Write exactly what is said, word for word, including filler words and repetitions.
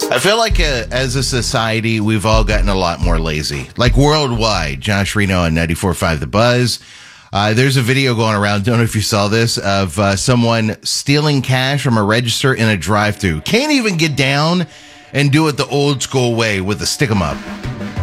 I feel like uh, as a society, we've all gotten a lot more lazy. Like worldwide. Josh Reno on ninety-four point five The Buzz. Uh, there's a video going around, don't know if you saw this, of uh, someone stealing cash from a register in a drive-thru. Can't even get down and do it the old school way with the stick 'em up.